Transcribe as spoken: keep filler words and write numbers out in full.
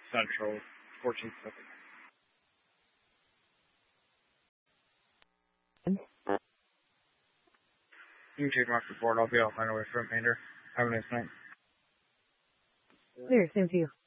Central, fourteen Pacific. You can check my report. I'll be off my way for a remainder. Have a nice night. There, same to you.